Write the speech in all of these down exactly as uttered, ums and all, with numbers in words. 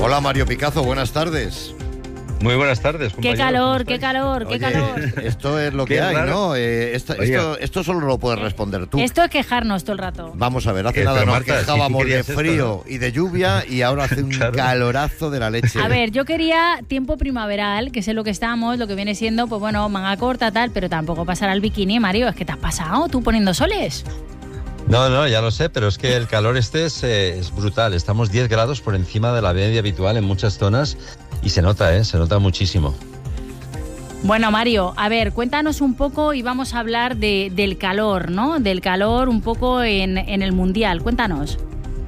Hola Mario Picazo, buenas tardes. Muy buenas tardes, compañeros. Qué calor, qué calor, qué Oye, calor. Esto es lo que hay, raro. ¿no? Eh, esto, esto, esto solo lo puedes responder tú. Esto es quejarnos todo el rato. Vamos a ver, hace nada nos quejábamos si de frío esto, ¿no? y de lluvia y ahora hace un claro. calorazo de la leche. A ver, yo quería tiempo primaveral, que es en lo que estamos, lo que viene siendo, pues bueno, manga corta, tal, pero tampoco pasar al bikini, Mario. Es que te has pasado tú poniendo soles. No, no, ya lo sé, pero es que el calor este es, eh, es brutal. Estamos diez grados por encima de la media habitual en muchas zonas y se nota, ¿eh? Se nota muchísimo. Bueno, Mario, a ver, cuéntanos un poco y vamos a hablar de, del calor, ¿no? Del calor un poco en, en el Mundial. Cuéntanos.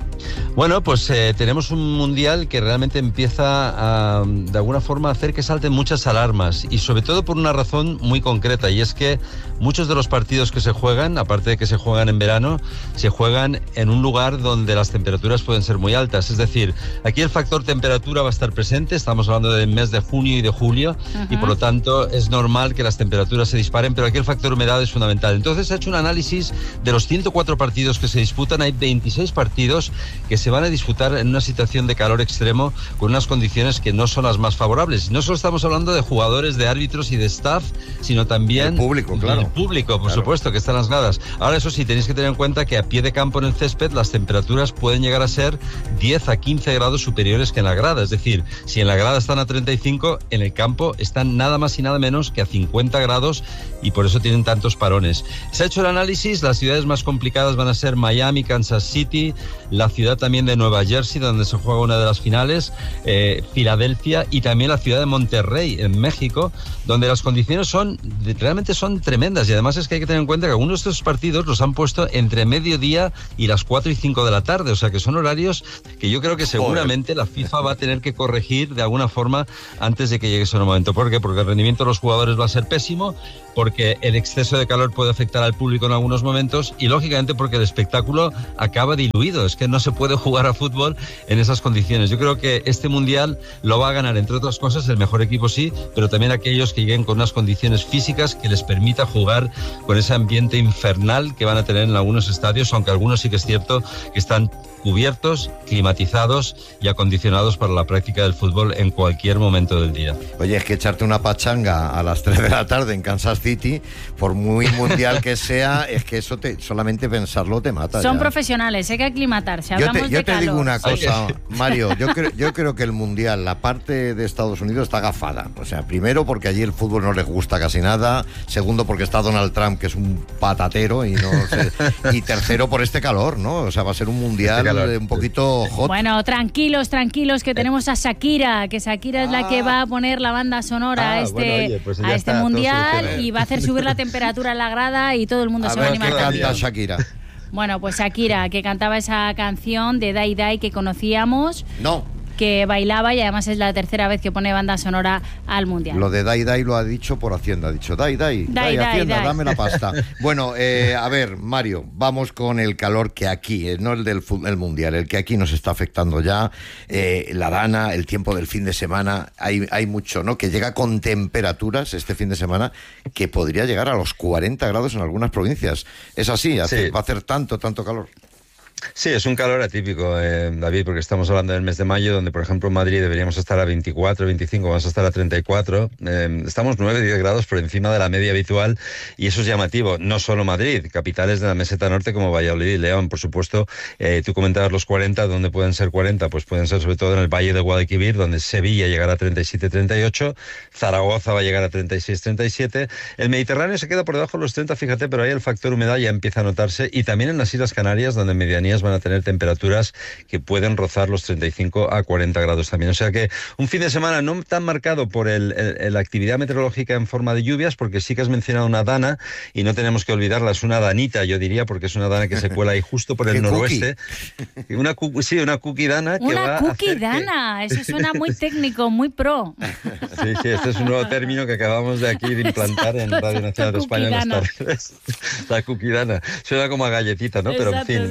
Bueno, pues eh, tenemos un mundial que realmente empieza a, de alguna forma, a hacer que salten muchas alarmas y sobre todo por una razón muy concreta, y es que muchos de los partidos que se juegan, aparte de que se juegan en verano, se juegan en un lugar donde las temperaturas pueden ser muy altas. Es decir, aquí el factor temperatura va a estar presente, estamos hablando del mes de junio y de julio, uh-huh. y por lo tanto es normal que las temperaturas se disparen, pero aquí el factor humedad es fundamental. Entonces se ha hecho un análisis de los ciento cuatro partidos que se disputan, hay veintiséis partidos que se van a disputar en una situación de calor extremo con unas condiciones que no son las más favorables. No solo estamos hablando de jugadores, de árbitros y de staff, sino también el público, claro. El público, por claro. supuesto, que está en las gradas. Ahora, eso sí, tenéis que tener en cuenta que a pie de campo en el césped las temperaturas pueden llegar a ser diez a quince grados superiores que en la grada. Es decir, si en la grada están a treinta y cinco, en el campo están nada más y nada menos que a cincuenta grados y por eso tienen tantos parones. Se ha hecho el análisis, las ciudades más complicadas van a ser Miami, Kansas City, la ciudad también de Nueva Jersey, donde se juega una de las finales, eh, Filadelfia y también la ciudad de Monterrey, en México, donde las condiciones son realmente son tremendas. Y además es que hay que tener en cuenta que algunos de estos partidos los han puesto entre mediodía y las cuatro y cinco de la tarde, o sea que son horarios que yo creo que seguramente la FIFA va a tener que corregir de alguna forma antes de que llegue ese momento. ¿Por qué? Porque el rendimiento de los jugadores va a ser pésimo, porque el exceso de calor puede afectar al público en algunos momentos y lógicamente porque el espectáculo acaba diluido. Es que no se puede jugar a fútbol en esas condiciones. Yo creo que este mundial lo va a ganar, entre otras cosas, el mejor equipo sí, pero también aquellos que lleguen con unas condiciones físicas que les permita jugar con ese ambiente infernal que van a tener en algunos estadios, aunque algunos sí que es cierto que están cubiertos, climatizados y acondicionados para la práctica del fútbol en cualquier momento del día. Oye, es que echarte una pachanga a las tres de la tarde en Kansas City, por muy mundial que sea, es que eso te, solamente pensarlo te mata. Son ya. profesionales, hay que aclimatarse. Yo te, Hablamos yo de te calor. digo una cosa, Mario, yo, cre, yo creo que el mundial, la parte de Estados Unidos está agafada. O sea, primero porque allí el fútbol no les gusta casi nada, segundo porque está Donald Trump, que es un patatero, y no sé, y tercero por este calor, ¿no? O sea, va a ser un mundial este un poquito hot. Bueno, tranquilos, tranquilos, que tenemos a Shakira, que Shakira ah. es la que va a poner la banda sonora ah, a este, bueno, oye, pues a este mundial y va a hacer subir la temperatura en la grada y todo el mundo a se ver, va a animar. ¿qué canta Shakira? Bueno, pues Shakira, que cantaba esa canción de Dai Dai que conocíamos. No. Que bailaba y además es la tercera vez que pone banda sonora al mundial. Lo de Dai Dai lo ha dicho por Hacienda, ha dicho Dai Dai, Dai, Dai Hacienda, dai. Dame la pasta. Bueno, eh, a ver, Mario, vamos con el calor que aquí, eh, no el del el mundial, el que aquí nos está afectando ya, eh, la dana, el tiempo del fin de semana, hay, hay mucho, ¿no? Que llega con temperaturas este fin de semana que podría llegar a los cuarenta grados en algunas provincias. Es así, hace, sí. va a hacer tanto, tanto calor. Sí, es un calor atípico, eh, David, porque estamos hablando del mes de mayo, donde, por ejemplo, en Madrid deberíamos estar a veinticuatro, veinticinco, vamos a estar a treinta y cuatro. Eh, estamos nueve, diez grados por encima de la media habitual y eso es llamativo. No solo Madrid, capitales de la meseta norte como Valladolid y León, por supuesto. Eh, tú comentabas los cuarenta, ¿dónde pueden ser cuarenta? Pues pueden ser sobre todo en el Valle de Guadalquivir, donde Sevilla llegará a treinta y siete, treinta y ocho, Zaragoza va a llegar a treinta y seis, treinta y siete. El Mediterráneo se queda por debajo de los treinta, fíjate, pero ahí el factor humedad ya empieza a notarse y también en las Islas Canarias, donde en medianía van a tener temperaturas que pueden rozar los treinta y cinco a cuarenta grados también. O sea que un fin de semana no tan marcado por el, el, la actividad meteorológica en forma de lluvias, porque sí que has mencionado una dana y no tenemos que olvidarla, es una danita, yo diría, porque es una dana que se cuela ahí justo por el noroeste. Una sí, una cookie dana. Que una va cookie a hacer dana, que... eso suena muy técnico, muy pro. Sí, sí, este es un nuevo término que acabamos de aquí de implantar exacto, en Radio Nacional de España en las tardes. La cookie dana. Suena como a galletita, ¿no? Exacto, pero en fin, exacto. va a generar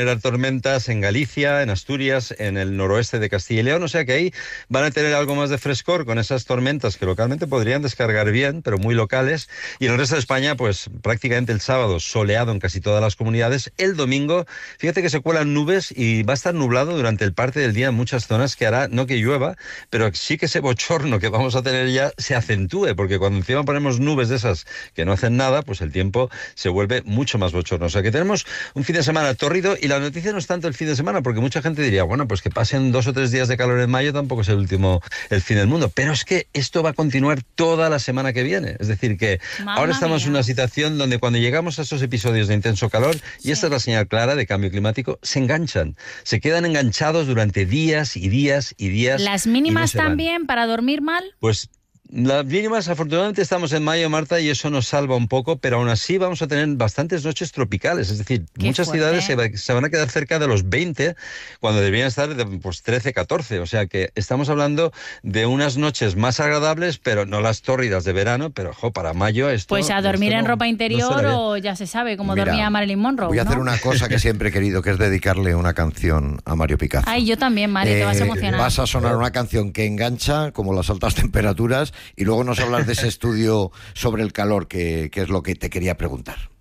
generar tormentas en Galicia, en Asturias, en el noroeste de Castilla y León, o sea que ahí van a tener algo más de frescor con esas tormentas que localmente podrían descargar bien, pero muy locales, y en el resto de España, pues prácticamente el sábado soleado en casi todas las comunidades. El domingo, fíjate que se cuelan nubes y va a estar nublado durante el parte del día en muchas zonas, que hará, no que llueva, pero sí que ese bochorno que vamos a tener ya se acentúe, porque cuando encima ponemos nubes de esas que no hacen nada, pues el tiempo se vuelve mucho más bochorno. O sea que tenemos un fin de semana tórrido, y la noticia no es tanto el fin de semana, porque mucha gente diría, bueno, pues que pasen dos o tres días de calor en mayo tampoco es el último, el fin del mundo, pero es que esto va a continuar toda la semana que viene, es decir que Mamma ahora estamos mía. en una situación donde cuando llegamos a esos episodios de intenso calor, sí. y esta es la señal clara de cambio climático, se enganchan, se quedan enganchados durante días y días y días. ¿Las mínimas no también van. para dormir mal? Pues las mínimas, afortunadamente estamos en mayo, Marta, y eso nos salva un poco, pero aún así vamos a tener bastantes noches tropicales, es decir, Qué muchas fuerte. ciudades se, va, se van a quedar cerca de los veinte, cuando deberían estar de pues, trece, catorce, o sea que estamos hablando de unas noches más agradables, pero no las tórridas de verano, pero ojo, para mayo esto... Pues a dormir en no, ropa interior no o ya se sabe, como Mira, dormía Marilyn Monroe. Voy a ¿no? hacer una cosa que siempre he querido, que es dedicarle una canción a Mario Picazo. Ay, yo también, Mario, eh, te vas a emocionar. Vas a sonar una canción que engancha, como las altas temperaturas, y luego nos hablas de ese estudio sobre el calor, que, que es lo que te quería preguntar.